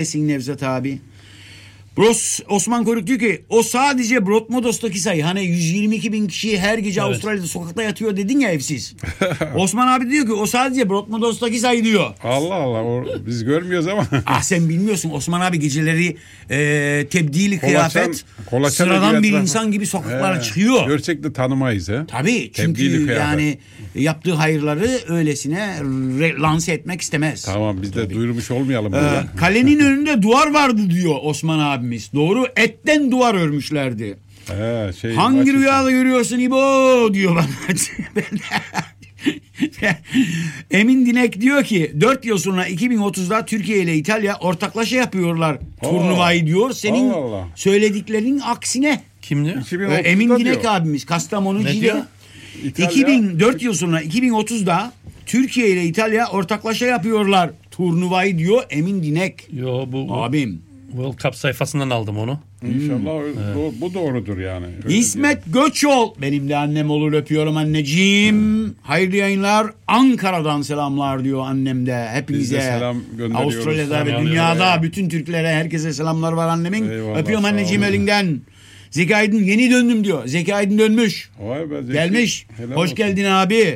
Nevzat abi. Osman Koruk diyor ki o sadece Brotmodos'taki sayı, hani 122 bin kişi her gece Avustralya'da sokakta yatıyor dedin ya evsiz. Osman abi diyor ki o sadece Brotmodos'taki sayı diyor. Allah Allah, biz görmüyoruz ama. Sen bilmiyorsun, Osman abi geceleri tebdili kıyafet sıradan bir insan gibi sokaklara çıkıyor. Görsek de tanımayız he. Tabii, çünkü yani yaptığı hayırları öylesine lanse etmek istemez. Tamam, biz de duyurmuş olmayalım. Kalenin önünde duvar vardı diyor Osman abimiz. Doğru, etten duvar örmüşlerdi. Hangi rüyada görüyorsun İbo diyor bana. Emin Dinek diyor ki 4 yıl sonra 2030'da Türkiye ile İtalya ortaklaşa yapıyorlar turnuvayı diyor. Senin söylediklerinin aksine. Kim diyor? Emin Dinek abimiz Kastamonu'da. 4 yıl sonra 2030'da Türkiye ile İtalya ortaklaşa yapıyorlar turnuvayı diyor Emin Dinek. Yo, bu abim. World Cup sayfasından aldım onu. İnşallah bu doğrudur yani. İsmet Göçol, benim de annem olur, öpüyorum anneciğim. Hayırlı yayınlar, Ankara'dan selamlar diyor annem de hepinize. Biz de selam gönderiyoruz. Avustralya'da ve dünyada bütün Türklere, herkese selamlar var annemin. Eyvallah, öpüyorum anneciğim elinden. Zeki Aydın yeni döndüm diyor. Zeki Aydın dönmüş. Vay be, Zeki. Gelmiş. Helal Hoş olsun. geldin abi.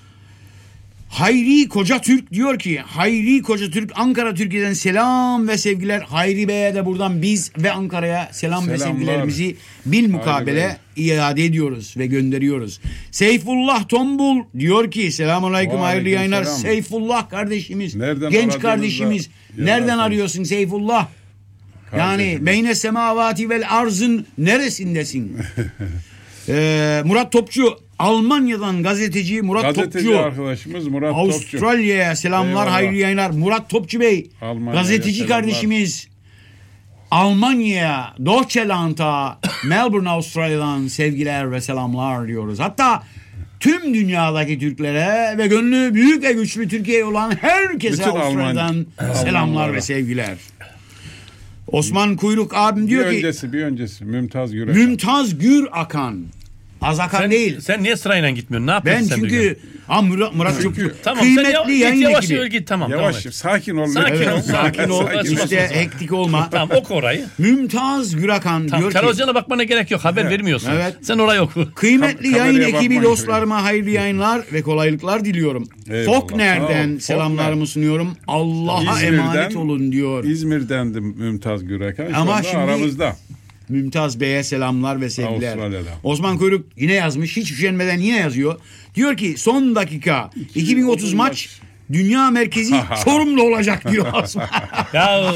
Hayri Koca Türk diyor ki, Hayri Koca Türk Ankara Türkiye'den selam ve sevgiler. Hayri Bey'e de buradan biz ve Ankara'ya selam ve sevgilerimizi bilmukabele iade ediyoruz ve gönderiyoruz. Seyfullah Tombul diyor ki selamünaleyküm, hayırlı yayınlar. Seyfullah kardeşimiz, genç kardeşimiz. Nereden arıyorsun Seyfullah? Yani beyne semavati vel arzın neresindesin? Murat Topçu, Almanya'dan gazeteci Murat Topçu. Arkadaşımız Murat Topçu. Avustralya'ya selamlar, eyvallah. Hayırlı yayınlar. Murat Topçu Bey, gazeteci selamlar. Kardeşimiz. Almanya'ya, Deutschland'a, Melbourne, Avustralya'dan sevgiler ve selamlar diyoruz. Hatta tüm dünyadaki Türklere ve gönlü büyük ve güçlü Türkiye'ye olan herkese bütün Avustralya'dan selamlar ve sevgiler. Osman Kuyruk abim diyor bir öncesi Mümtaz Gürakan. Mümtaz Gürakan. Azakan değil. Sen niye sırayla gitmiyorsun? Ne yapıyorsun ben sen? Ben çünkü Murat çok tamam, kıymetli yayın yavaş ekibi. Git, tamam. Yavaş, sakin ol. Sakin ol. İşte hektik olma. Tamam, oku orayı. Mümtaz Gürakan diyor ki. Televizyona bakmana gerek yok. Haber vermiyorsun. Evet. Sen orayı oku. Kıymetli yayın ekibi dostlarıma hayırlı yayınlar ve kolaylıklar diliyorum. Fokner'den selamlarımı sunuyorum. Allah'a emanet olun diyor. İzmir'dendi Mümtaz Gürakan. Ama şimdi aramızda. Mümtaz Bey'e selamlar ve sevgiler. Osman Kuyruk yine yazmış. Hiç üşenmeden yine yazıyor. Diyor ki son dakika 2030 maç dünya merkezi Çorum'da olacak diyor Osman. Ya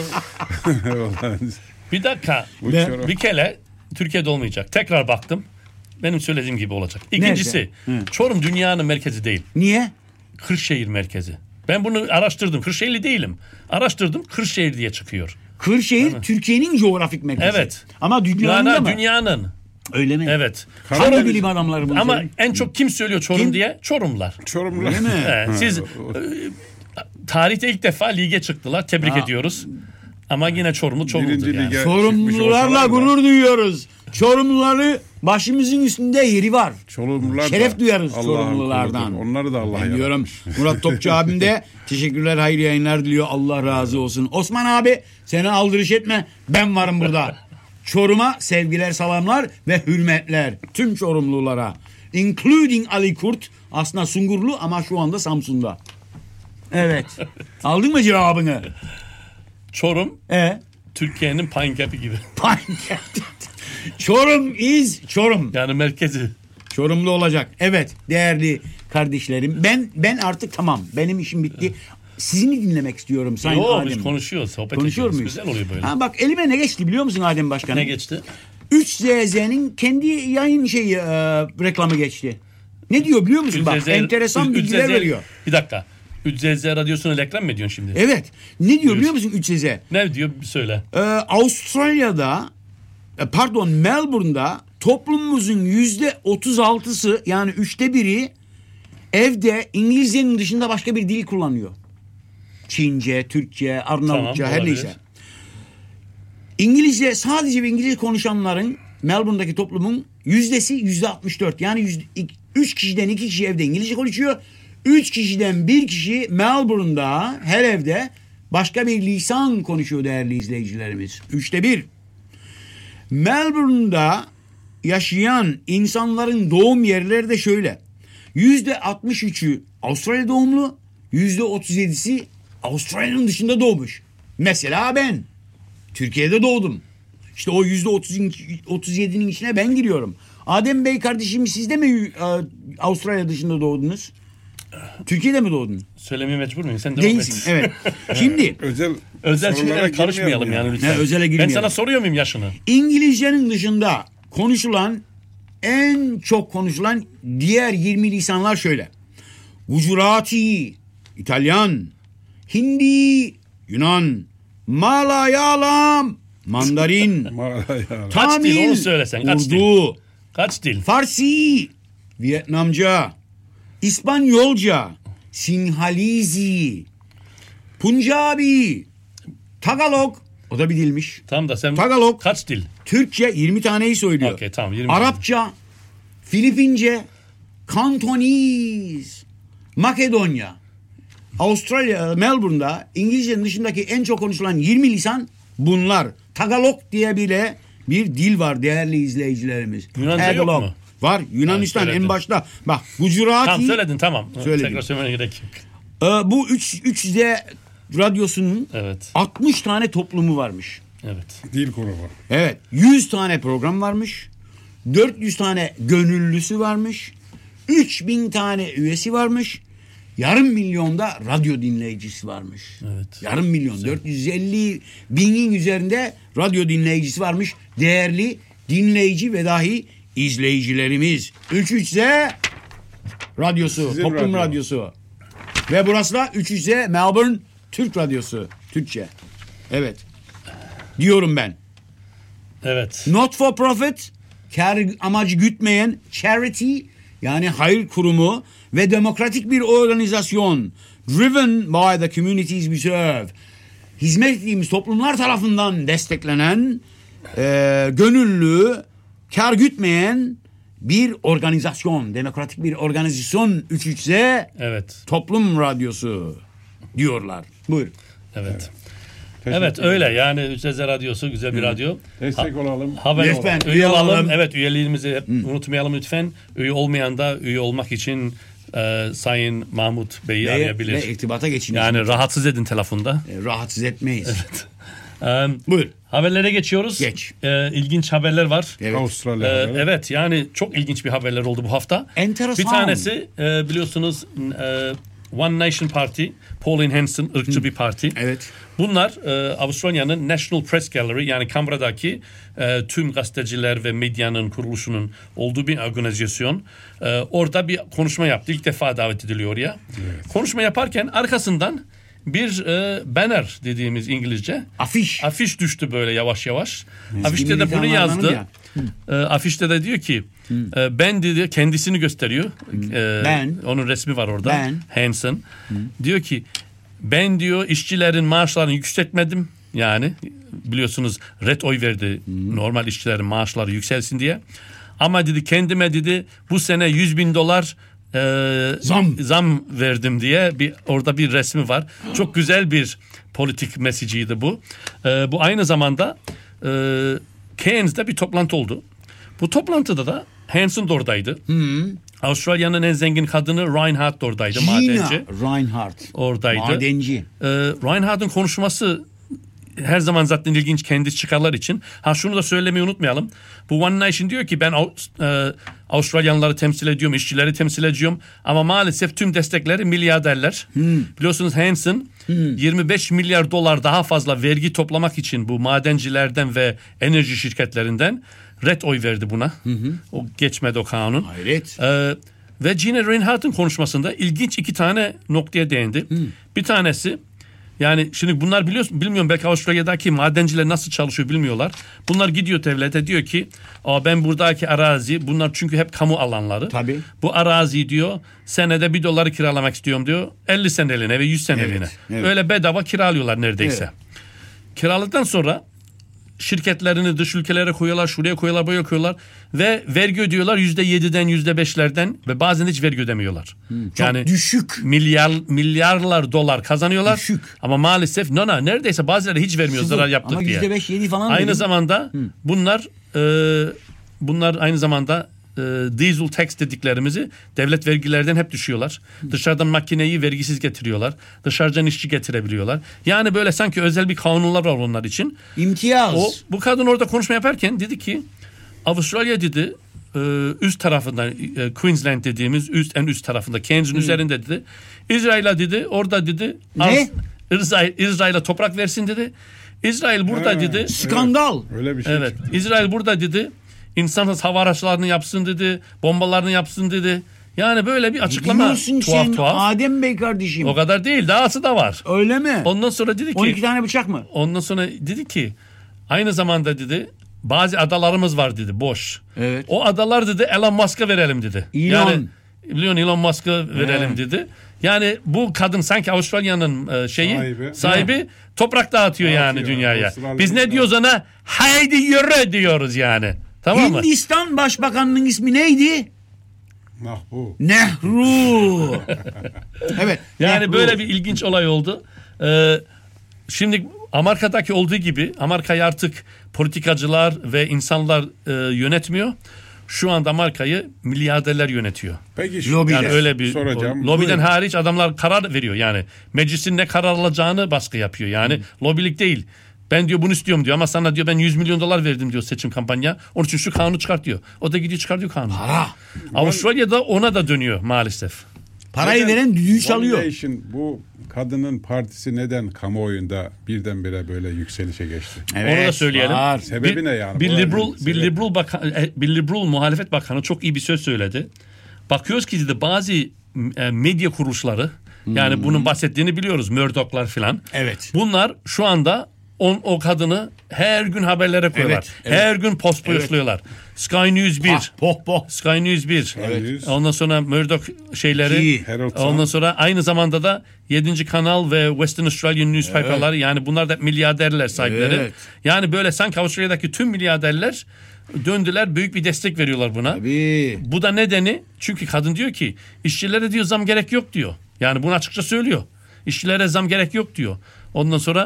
bir dakika. Bir kere Türkiye'de olmayacak. Tekrar baktım. Benim söylediğim gibi olacak. İkincisi Çorum dünyanın merkezi değil. Niye? Kırşehir merkezi. Ben bunu araştırdım. Kırşehirli değilim. Araştırdım. Kırşehir diye çıkıyor. Kırşehir Türkiye'nin coğrafik merkezi. Evet. Ama dünyanın mı? Dünyanın. Öyle mi? Evet. Hangi bilim adamları bunu ama söylüyor? en çok kim söylüyor Çorum diye? Çorumlular. Öyle mi? Siz tarihte ilk defa lige çıktılar. Tebrik ediyoruz. Ama yine Çorumlu Çorumludur yani. Çorumlularla gurur duyuyoruz. Çorumluları başımızın üstünde yeri var. Şeref duyarız Çorumlulardan. Onları da Allah diyorum. Murat Topçu abim de teşekkürler, hayırlı yayınlar diliyor. Allah razı olsun. Osman abi seni aldırış etme. Ben varım burada. Çorum'a sevgiler, selamlar ve hürmetler. Tüm Çorumlulara. Including Ali Kurt. Aslında Sungurlu ama şu anda Samsun'da. Evet. Aldın mı cevabını? Çorum Türkiye'nin Pankapı gibi. Çorum is Çorum. Yani merkezi. Çorumlu olacak. Evet değerli kardeşlerim. Ben artık tamam. Benim işim bitti. Sizini dinlemek istiyorum Sayın Adem. Biz konuşuyoruz. Sohbet Konuşuyor ediyoruz. muyuz? Güzel oluyor böyle. Ha, bak elime ne geçti biliyor musun Adem Başkanım? Ne geçti? 3ZZ'nin kendi yayın reklamı geçti. Ne diyor biliyor musun? Bak enteresan bilgiler veriyor. Bir dakika. 3ZZ radyosuna reklam mı ediyorsun şimdi? Evet. Ne diyor biliyor musun 3ZZ? Ne diyor bir söyle. Avustralya'da Melbourne'da toplumumuzun %36'sı yani 1/3 evde İngilizcenin dışında başka bir dil kullanıyor. Çince, Türkçe, Arnavutça her neyse. İngilizce sadece İngilizce konuşanların Melbourne'daki toplumun %64. Yani 3 kişiden 2 kişi evde İngilizce konuşuyor. 3 kişiden 1 kişi Melbourne'da her evde başka bir lisan konuşuyor değerli izleyicilerimiz. 1/3. Melbourne'da yaşayan insanların doğum yerleri de şöyle. %63'ü Avustralya doğumlu, %37'si Avustralya'nın dışında doğmuş. Mesela ben Türkiye'de doğdum. İşte o %37'nin içine ben giriyorum. Adem Bey kardeşim, siz de mi Avustralya dışında doğdunuz? Türkiye'de mi doğdun? Söylemeye mecbur muyum? Sen devam et. Değilsin. Evet. Şimdi sorulara Özel şeylere karışmayalım girmeyelim yani lütfen. Ne, özele Ben girmeyelim. sana soruyor muyum yaşını? İngilizcenin dışında konuşulan, en çok konuşulan diğer 20 lisanlar şöyle. Gujarati, İtalyan, Hindi, Yunan, Malayalam, Mandarin, Kaç dil onu Tamil, söylesen, kaç dil? Urdu, Kaç dil? Farsi, Vietnamca, İspanyolca, Sinhalizi, Punjabi, Tagalog, o da bir dilmiş. Tamam da sen Tagalog. kaç dil? Türkçe 20 taneyi söylüyor. Okey, tamam, 20 Arapça, Filipince, Kantoniz, Makedonya. Avustralya, Melbourne'da İngilizcenin dışındaki en çok konuşulan 20 lisan bunlar. Tagalog diye bile bir dil var değerli izleyicilerimiz. Yunanca yok Tagalog. mu? Var. Yunanistan Ha, en söyledin. başta. Bak Gujarati. Tamam söyledin, tamam. Söyledim. Tekrar söylemene gerek yok. Bu 3D radyosunun Evet. 60 tane toplumu varmış. Evet. Dil grubu. Evet. 100 tane program varmış. 400 tane gönüllüsü varmış. 3000 tane üyesi varmış. Yarım milyonda radyo dinleyicisi varmış. Evet. Yarım milyon. 450 binin üzerinde radyo dinleyicisi varmış. Değerli dinleyici ve dahi izleyicilerimiz. 3Z radyosu. Sizin Toplum radyo. radyosu. Ve burası da 3Z Melbourne Türk radyosu. Türkçe. Evet. Diyorum ben. Evet. Not for profit, kar amacı gütmeyen charity, yani hayır kurumu ve demokratik bir organizasyon, driven by the communities we serve, hizmet ettiğimiz toplumlar tarafından desteklenen, gönüllü, kar gütmeyen bir organizasyon, demokratik bir organizasyon. 3Z Evet. Toplum Radyosu diyorlar. Buyur. Evet. Teşekkür Evet ederim. öyle yani Üçezde Radyosu güzel bir radyo. Destek olalım. Haber Lütfen, üye üye olalım. olalım. Evet, üyeliğimizi hep unutmayalım lütfen. Üye olmayan da üye olmak için Sayın Mahmut Bey'i Ve arayabilir. irtibata geçin. Yani rahatsız edin telefonda. Rahatsız etmeyiz. Ee, Buyur. Haberlere geçiyoruz. Geç. İlginç haberler var. Evet. Avustralya. haberi. Evet yani çok ilginç bir haberler oldu bu hafta. Enteresan. Bir tanesi biliyorsunuz One Nation Party, Pauline Hanson ırkçı bir parti. Evet. Bunlar Avustralya'nın National Press Gallery yani Canberra'daki tüm gazeteciler ve medyanın kuruluşunun olduğu bir organizasyon. Orada bir konuşma yaptı. İlk defa davet ediliyor oraya. Evet. Konuşma yaparken arkasından bir banner dediğimiz İngilizce afiş düştü böyle yavaş yavaş. Afişte de bunu yazdı. Afişte de diyor ki ben dedi, kendisini gösteriyor. Ben. Onun resmi var orada. Ben. Hanson. Diyor ki ben diyor işçilerin maaşlarını yükseltmedim. Yani biliyorsunuz red oy verdi normal işçilerin maaşları yükselsin diye. Ama dedi kendime dedi bu sene $100,000 zam verdim diye orada bir resmi var. Çok güzel bir politik mesajıydı bu. Bu aynı zamanda Cairns'de bir toplantı oldu. Bu toplantıda da Hanson da oradaydı. Avustralya'nın en zengin kadını Reinhardt da oradaydı. Gina Madenci. Reinhardt. Oradaydı. Madenci. Reinhardt'ın konuşması her zaman zaten ilginç kendi çıkarlar için. Şunu da söylemeyi unutmayalım. Bu One Nation diyor ki ben Avustralyanları temsil ediyorum, işçileri temsil ediyorum. Ama maalesef tüm destekleri milyarderler. Biliyorsunuz Hanson 25 milyar dolar daha fazla vergi toplamak için bu madencilerden ve enerji şirketlerinden red oy verdi buna. O geçmedi o kanun. Hayret. Ve Gina Reinhardt'ın konuşmasında ilginç 2 tane noktaya değindi. Bir tanesi yani şimdi bunlar bilmiyorum belki Avustralya'daki madenciler nasıl çalışıyor bilmiyorlar. Bunlar gidiyor devlete diyor ki ben buradaki arazi bunlar çünkü hep kamu alanları. Tabii. Bu araziyi diyor senede $1 kiralamak istiyorum diyor. 50 seneliğine ve 100 seneliğine. Evet. Öyle bedava kiralıyorlar neredeyse. Evet. Kiraladıktan sonra şirketlerini dış ülkelere koyuyorlar, şuraya koyuyorlar, buraya koyuyorlar ve vergi ödüyorlar %7'den %5'lerden ve bazen hiç vergi ödemiyorlar. Çok düşük. Milyarlar dolar kazanıyorlar. Düşük. Ama maalesef neredeyse bazıları hiç vermiyor zarar yaptık ama diye. Ama %5-7 falan Aynı dedim. zamanda bunlar aynı zamanda diesel tax dediklerimizi devlet vergilerden hep düşüyorlar. Dışarıdan makineyi vergisiz getiriyorlar. Dışarıdan işçi getirebiliyorlar. Yani böyle sanki özel bir kanunlar var onlar için. İmtiyaz. Bu kadın orada konuşma yaparken dedi ki Avustralya dedi üst tarafında Queensland dediğimiz en üst tarafında Cairns'in üzerinde dedi. İsrail'e dedi orada dedi İsrail'e toprak versin dedi. İsrail burada dedi. Skandal. Evet, öyle bir şey. Evet. İsrail burada dedi. İnsansız hava araçlarını yapsın dedi. Bombalarını yapsın dedi. Yani böyle bir açıklama Biliyorsun tuhaf. Adem Bey kardeşim. O kadar değil. Dahası da var. Öyle mi? Ondan sonra dedi ki 12 tane bıçak mı? Ondan sonra dedi ki aynı zamanda dedi bazı adalarımız var dedi boş. Evet. O adalar dedi Elon Musk'a verelim dedi. Elon. Yani biliyorsun Elon Musk'a verelim dedi. Yani bu kadın sanki Avustralya'nın sahibi toprak dağıtıyor yani dünyaya. Biz ne diyoruz ona? Haydi yürü diyoruz yani. Tamam mı? Hindistan Başbakanının ismi neydi? Nehru. Evet. Yani Nehru. böyle bir ilginç olay oldu. Şimdi Amerika'daki olduğu gibi Amerika'yı artık politikacılar ve insanlar yönetmiyor. Şu anda Amerika'yı milyarderler yönetiyor. Peki yani öyle bir soracağım. Lobiden hariç adamlar karar veriyor yani. Meclisin ne karar alacağını baskı yapıyor. Yani lobilik değil. Ben diyor bunu istiyorum diyor ama sana diyor ben 100 milyon dolar verdim diyor seçim kampanya. Onun için şu kanunu çıkartıyor. O da gidiyor çıkartıyor kanunu. Para. Avustralya'da ona da dönüyor maalesef. Parayı veren düdüğü çalıyor. Bu kadının partisi neden kamuoyunda birdenbire böyle yükselişe geçti? Evet, onu da söyleyelim. Var. Sebebi ne yani? Bir liberal muhalefet bakanı çok iyi bir söz söyledi. Bakıyoruz ki dedi bazı medya kuruluşları yani bunun bahsettiğini biliyoruz. Murdoch'lar filan. Evet. Bunlar şu anda o kadını her gün haberlere koyuyorlar. Evet. Her gün post postluyorlar. Sky News 1. Sky News 1. Evet. Ondan sonra Murdoch şeyleri. Ondan sonra aynı zamanda da 7. Kanal ve Western Australian Newspaper'lar yani bunlar da milyarderler sahipleri. Evet. Yani böyle sanki Avustralya'daki tüm milyarderler döndüler büyük bir destek veriyorlar buna. Tabii. Bu da nedeni çünkü kadın diyor ki işçilere diyor zam gerek yok diyor. Yani bunu açıkça söylüyor. İşçilere zam gerek yok diyor. Ondan sonra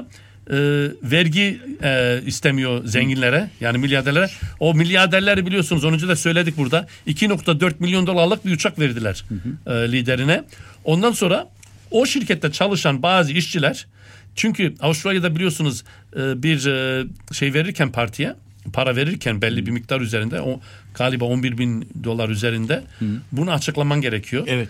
vergi istemiyor zenginlere yani milyarderlere. O milyarderleri biliyorsunuz onuncu da söyledik burada 2.4 milyon dolarlık bir uçak verdiler liderine. Ondan sonra o şirkette çalışan bazı işçiler çünkü Avustralya'da biliyorsunuz bir şey verirken partiye para verirken belli bir miktar üzerinde o galiba 11 bin dolar üzerinde bunu açıklaman gerekiyor. Evet.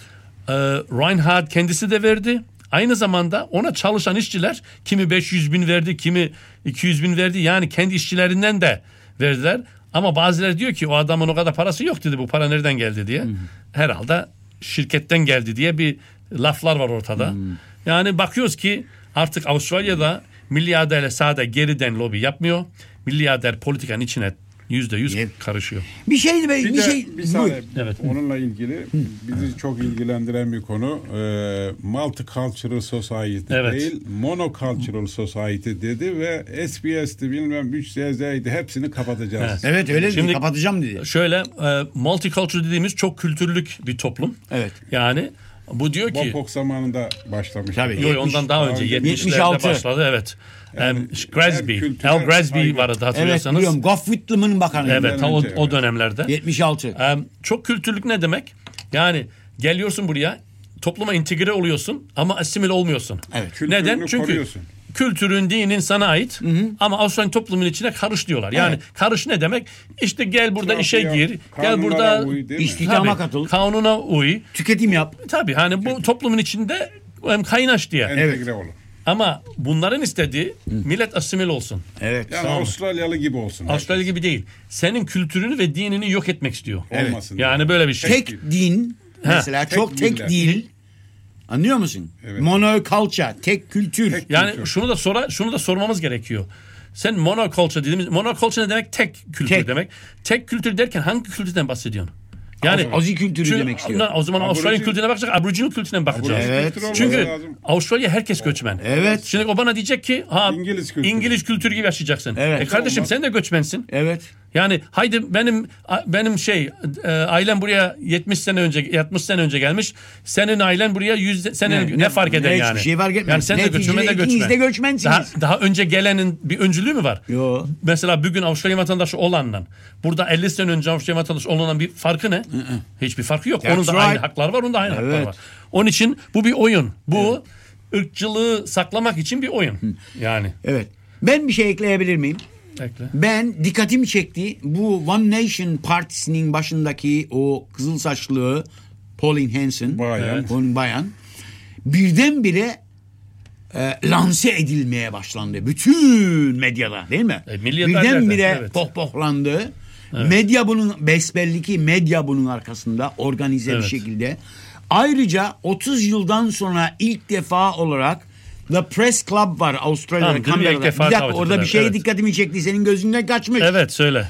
Reinhard kendisi de verdi. Aynı zamanda ona çalışan işçiler kimi 500 bin verdi, kimi 200 bin verdi. Yani kendi işçilerinden de verdiler. Ama bazıları diyor ki o adamın o kadar parası yok dedi. Bu para nereden geldi diye. Herhalde şirketten geldi diye bir laflar var ortada. Yani bakıyoruz ki artık Avustralya'da milyarderle sahada geriden lobi yapmıyor. Milyarder politikanın içine %100 karışıyor. Bir şey Bir saniye. Evet. Onunla ilgili bizi çok ilgilendiren bir konu. Multicultural Society değil, Monocultural Society dedi ve SBS'ti bilmem 3ZZ'ydi hepsini kapatacağız. Evet öyle Şimdi kapatacağım dedi. Şöyle multicultural dediğimiz çok kültürlük bir toplum. Evet. Yani bu diyor ki Bangkok zamanında başlamış. Tabii. Yok ondan daha önce 70'lerde 76. başladı evet. Yani Grazby, Al Grazby vardı Evet hatırlıyorsanız. biliyorum. Gough Whitlam'ın bakanı. Evet o dönemlerde. 76. Çok kültürlük ne demek? Yani geliyorsun buraya topluma entegre oluyorsun ama asimile olmuyorsun. Evet. Kültürünü Neden? Çünkü koruyorsun. kültürün, dinin sana ait ama Avustralya toplumun içine karış diyorlar. Yani karış ne demek? İşte gel burada işe gir, gel burada istihdama katıl, kanuna uy, tüketim yap. Tabii hani bu toplumun içinde kaynaş diye. Entegre olun. Ama bunların istediği millet asimil olsun. Evet. Yani Avustralyalı gibi olsun. Avustralya gibi değil. Senin kültürünü ve dinini yok etmek istiyor. Olmasın. Yani böyle bir şey. Tek din mesela çok tek dil. Anlıyor musun? Evet. Monoculture, tek kültür. Yani şunu da sormamız gerekiyor. Sen monoculture dediğimiz monoculture ne demek? Tek kültür demek. Tek kültür derken hangi kültürden bahsediyorsun? Yani Aussie kültürü çünkü, demek istiyor. O zaman Avustralya Aborjin- kültürüne bakacak, Aboriginal kültürüne bakacağız. Evet. Çünkü Avustralya herkes göçmen. Evet. Şimdi o bana diyecek ki İngiliz kültürü gibi yaşayacaksın. Evet. Kardeşim sen de göçmensin. Evet. Yani haydi benim ailem buraya 70 sene önce gelmiş. Senin ailen buraya 100 sene ne fark eder yani? Hiçbir şey fark etmez. Yani sen de göçmen de İkiniz göçmen. de göçmensiniz. Daha önce gelenin bir öncülüğü mü var? Yo. Mesela bugün Avustralya vatandaşı olanla burada 50 sene önce Avustralya vatandaşı olan bir farkı ne? Hiçbir farkı yok. That's Onun da right. aynı haklar var, onun da aynı haklar Evet. var. Onun için bu bir oyun. Bu ırkçılığı saklamak için bir oyun. Yani. Evet. Ben bir şey ekleyebilir miyim? Bekle. Ben dikkatimi çekti. Bu One Nation Partisi'nin başındaki o kızıl saçlı Pauline Hanson, bayan birdenbire lanse edilmeye başlandı. Bütün medyada değil mi? Birdenbire evet. pohpohlandı. Evet. Medya bunun besbelli ki medya bunun arkasında organize bir şekilde. Ayrıca 30 yıldan sonra ilk defa olarak The Press Club var Avustralya'da, Canberra'da. Bir dakika orada bir şey dikkatimi çekti. Senin gözünden kaçmış. Evet söyle.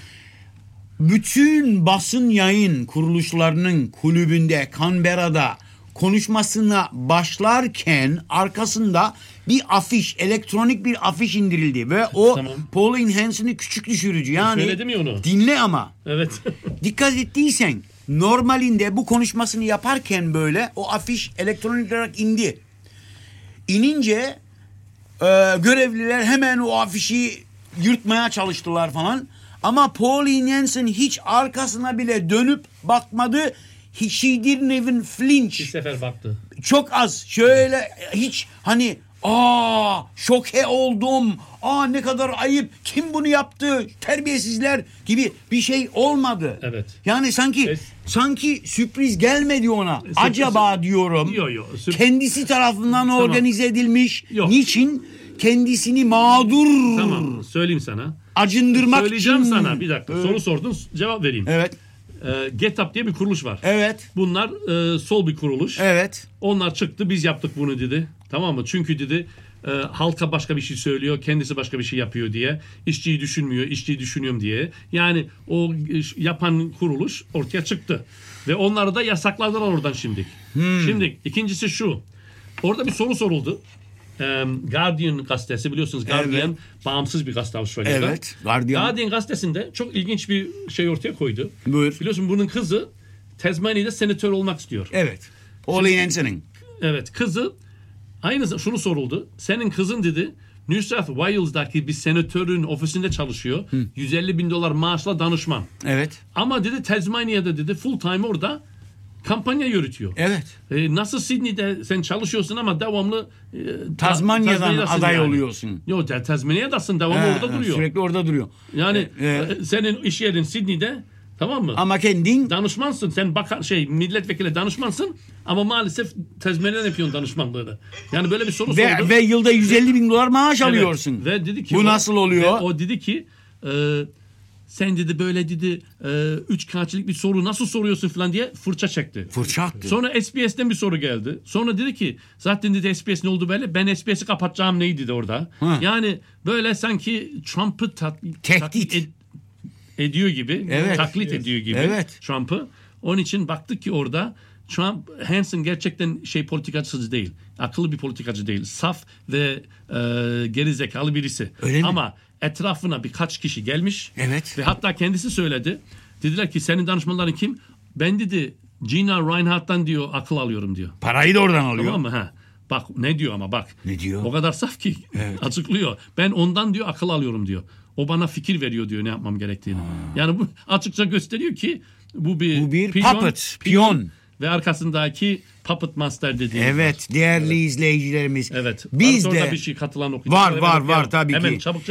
Bütün basın yayın kuruluşlarının kulübünde Canberra'da konuşmasına başlarken arkasında bir afiş, elektronik bir afiş indirildi ve o Pauline Hanson'ı küçük düşürücü. Yani söyledim ya onu. Dinle ama. Evet. Dikkat ettiysen normalinde bu konuşmasını yaparken böyle o afiş elektronik olarak indi. İnince görevliler hemen o afişi yırtmaya çalıştılar falan. Ama Pauline Hanson hiç arkasına bile dönüp bakmadı. She didn't even flinch. Bir sefer baktı. Çok az. Şöyle hiç hani şoke oldum. Ne kadar ayıp. Kim bunu yaptı? Terbiyesizler gibi bir şey olmadı. Evet. Yani sanki sürpriz gelmedi ona. Acaba diyorum. Yok. Kendisi tarafından organize edilmiş. Yok. Niçin? Kendisini mağdur. Tamam. Söyleyeyim sana. Acındırmak Söyleyeceğim için. sana. Bir dakika. Soru sordun. Cevap vereyim. Evet. Get Up diye bir kuruluş var. Evet. Bunlar sol bir kuruluş. Evet. Onlar çıktı, biz yaptık bunu dedi. Tamam mı? Çünkü dedi halka başka bir şey söylüyor, kendisi başka bir şey yapıyor diye. İşçiyi düşünmüyor, işçiyi düşünüyorum diye. Yani o yapan kuruluş ortaya çıktı. Ve onları da yasakladılar oradan şimdi. Şimdi ikincisi şu. Orada bir soru soruldu. Guardian gazetesi, biliyorsunuz Guardian bağımsız bir gazete Avustralya'da. Evet. Guardian gazetesinde çok ilginç bir şey ortaya koydu. Buyur. Biliyorsun bunun kızı Tasmania'da senatör olmak istiyor. Evet. Pauline Hanson'ın. Evet, kızı aynı şunu soruldu. Senin kızın dedi New South Wales'daki bir senatörün ofisinde çalışıyor. $150,000 maaşla danışman. Evet. Ama dedi Tasmania'da dedi full time orada kampanya yürütüyor. Evet. Nasıl Sydney'de sen çalışıyorsun ama devamlı Tasmania'dan aday oluyorsun. Yok, Tasmania'dasın, devamlı orada duruyor. Sürekli orada duruyor. Yani senin iş yerin Sydney'de, tamam mı? Ama kendin danışmansın. Sen milletvekili danışmansın ama maalesef Tasmania'dan yapıyorsun danışmanlığı. Yani böyle bir soru sordu. Ve yılda $150,000 maaş alıyorsun. Ve dedi ki bu nasıl oluyor? Ve o dedi ki sen dedi böyle dedi 3 kağıtçılık bir soru nasıl soruyorsun falan diye fırça çekti. Fırça attı. Sonra SBS'ten bir soru geldi. Sonra dedi ki zaten dedi SBS ne oldu böyle? Ben SBS'i kapatacağım neydi dedi orada. Yani böyle sanki Trump'ı tehdit ediyor gibi. Evet. Taklit ediyor gibi Trump'ı. Onun için baktık ki orada Hanson gerçekten politikacı değil. Akıllı bir politikacı değil. Saf ve gerizekalı birisi. Öyle mi? Ama etrafına birkaç kişi gelmiş. Evet. Ve hatta kendisi söyledi. Dediler ki senin danışmanların kim? Ben dedi Gina Reinhardt'tan diyor akıl alıyorum diyor. Parayı da oradan alıyor. Tamam mı? Bak ne diyor ama bak. Ne diyor? O kadar saf ki açıklıyor. Ben ondan diyor akıl alıyorum diyor. O bana fikir veriyor diyor ne yapmam gerektiğini. Yani bu açıkça gösteriyor ki bu bir piyon. Ve arkasındaki Puppet Master dediğimiz. Evet, değerli izleyicilerimiz. Evet. Biz de bir şey katılan okuyacak. Var tabii ki. Hemen çabukça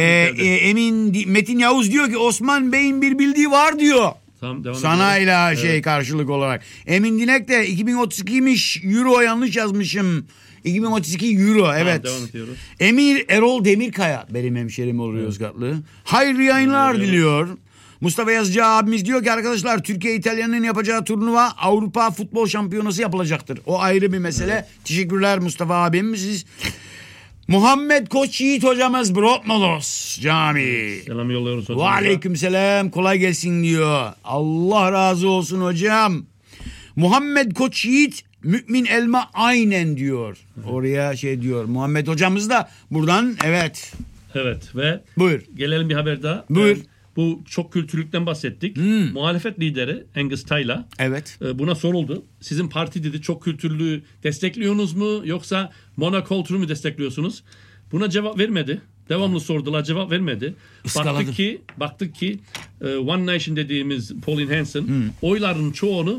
çünkü Metin Yavuz diyor ki Osman Bey'in bir bildiği var diyor. Tamam, Sanayla karşılık olarak. Emin Dinek de 2032'ymiş euro, yanlış yazmışım. 2032 euro, evet. Devam ediyoruz. Erol Demirkaya benim hemşerim oluyor Yozgatlı. Hayırlı yayınlar diliyor. Mustafa Yazıcı abimiz diyor ki arkadaşlar Türkiye İtalya'nın yapacağı turnuva Avrupa Futbol Şampiyonası yapılacaktır. O ayrı bir mesele. Teşekkürler Mustafa abim. Siz Muhammed Koç Yiğit hocamız Bropmolos Camii. Selam yolluyoruz hocam. Ve aleykümselam, kolay gelsin diyor. Allah razı olsun hocam. Muhammed Koç Yiğit Mümin Elma aynen diyor. Oraya şey diyor. Muhammed hocamız da buradan evet. Evet ve Buyur. Gelelim bir haber daha. Buyur. Bu çok kültürlükten bahsettik. Muhalefet lideri Angus Taylor Evet. buna soruldu. Sizin parti dedi çok kültürlüğü destekliyorsunuz mu yoksa monokultürü mü destekliyorsunuz? Buna cevap vermedi. Devamlı sordular, cevap vermedi. Iskaladım. Baktık ki One Nation dediğimiz Pauline Hanson oyların çoğunu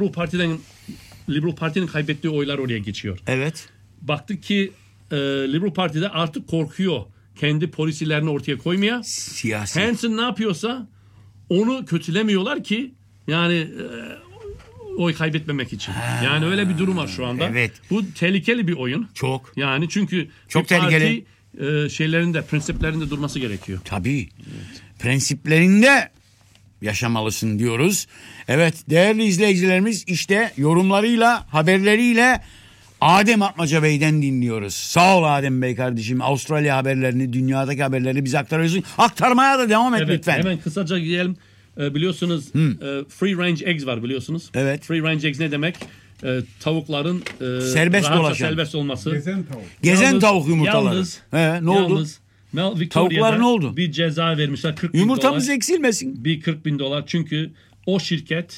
Liberal Parti'nin kaybettiği oylar oraya geçiyor. Evet. Baktık ki Liberal Parti'de artık korkuyor kendi polisilerini ortaya koymaya. Siyasi. Hanson ne yapıyorsa onu kötülemiyorlar ki yani oy kaybetmemek için. Yani öyle bir durum var şu anda. Evet. Bu tehlikeli bir oyun. Çok. Yani çünkü Çok bir parti tehlikeli. prensiplerinde durması gerekiyor. Tabii. Prensiplerinde yaşamalısın diyoruz. Evet değerli izleyicilerimiz, işte yorumlarıyla, haberleriyle Adem Atmaca Bey'den dinliyoruz. Sağ ol Adem Bey kardeşim. Avustralya haberlerini, dünyadaki haberlerini bize aktarıyorsun. Aktarmaya da devam et Evet, lütfen. hemen kısaca gidelim. Biliyorsunuz free range eggs var biliyorsunuz. Evet. Free range eggs ne demek? Tavukların Serbest rahatça dolaşan. serbest olması. Gezen tavuk. Gezen tavuk yumurtaları. Yalnız, Ne oldu? yalnız Mel Victoria'da Tavuklar ne oldu? bir ceza vermişler. 40 bin Yumurtamız dolar. eksilmesin. Bir 40 bin dolar. Çünkü o şirket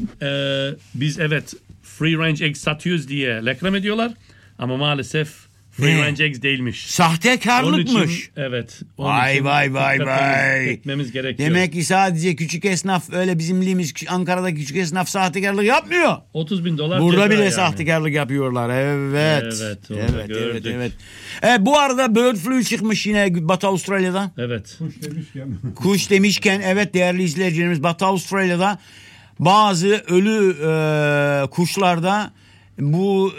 biz evet free range eggs satıyoruz diye reklam ediyorlar. Ama maalesef free Ne? range eggs değilmiş. Onun Sahtekarlıkmış. için, evet. onun Vay için vay vay vay. etmemiz gerekiyor. Demek ki sadece küçük esnaf, öyle bizimliğimiz Ankara'daki küçük esnaf sahtekarlık yapmıyor. 30 bin dolar Burada ceza bile yani. sahtekarlık yapıyorlar. Evet. Evet, orada gördük. Bu arada bird flu çıkmış yine Batı Avustralya'da. Evet. Kuş demişken. Kuş demişken evet değerli izleyicilerimiz, Batı Avustralya'da bazı ölü kuşlarda bu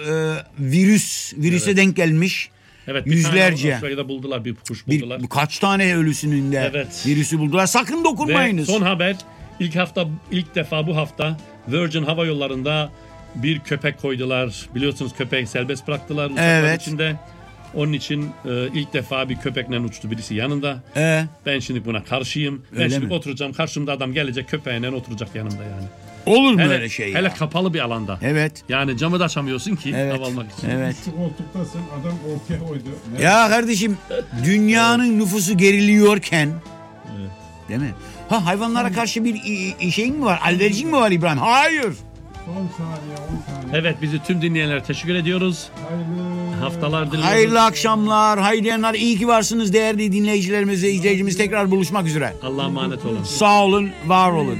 virüse denk gelmiş. Evet, bir yüzlerce. tane Avustralya'da buldular, bir kuş buldular. Kaç tane ölüsünün de Evet. virüsü buldular. Sakın dokunmayınız. Ve son haber, ilk defa bu hafta Virgin Hava Yolları'nda bir köpek koydular. Biliyorsunuz köpeği serbest bıraktılar uçaklar Evet. içinde. Onun için ilk defa bir köpekle uçtu birisi yanında. Ben şimdi buna karşıyım. Ben Öyle şimdi mi? oturacağım. Karşımda adam gelecek, köpeğiyle oturacak yanımda yani. Olur mu Hele, öyle şey ya? hele kapalı bir alanda. Evet. Yani camı da açamıyorsun ki Evet. hava almak için. Evet. Şu koltuktasın, adam ortaya koydu. Ya kardeşim, dünyanın nüfusu geriliyorken, değil mi? Hayvanlara karşı bir şeyin mi var? Alerjin mi var İbrahim? Hayır. 10 saniye, 10 saniye. Evet, bizi tüm dinleyenlere teşekkür ediyoruz. Hayırlı. Haftalar diliyoruz. Hayırlı akşamlar, hayırlı yanlar. İyi ki varsınız değerli dinleyicilerimiz ve izleyicimiz. Tekrar buluşmak üzere. Allah'a emanet olun. Sağ olun, var olun.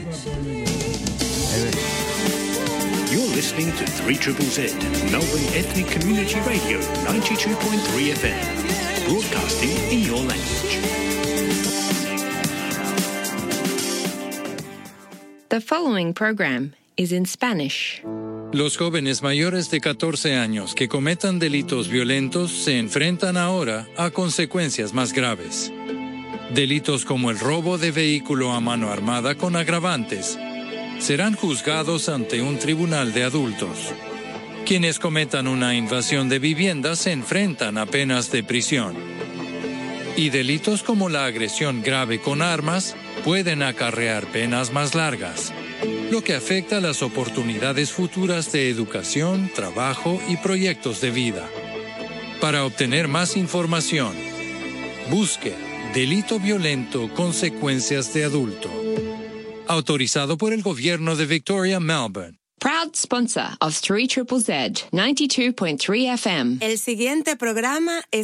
You're listening to 3ZZZ, Melbourne Ethnic Community Radio, 92.3 FM, broadcasting in your language. The following program is in Spanish. Los jóvenes mayores de 14 años que cometan delitos violentos se enfrentan ahora a consecuencias más graves. Delitos como el robo de vehículo a mano armada con agravantes serán juzgados ante un tribunal de adultos. Quienes cometan una invasión de vivienda se enfrentan a penas de prisión. Y delitos como la agresión grave con armas pueden acarrear penas más largas, lo que afecta las oportunidades futuras de educación, trabajo y proyectos de vida. Para obtener más información, busque Delito Violento, Consecuencias de Adulto. Autorizado por el Gobierno de Victoria, Melbourne. Proud sponsor of 3ZZZ 92.3 FM. El siguiente programa es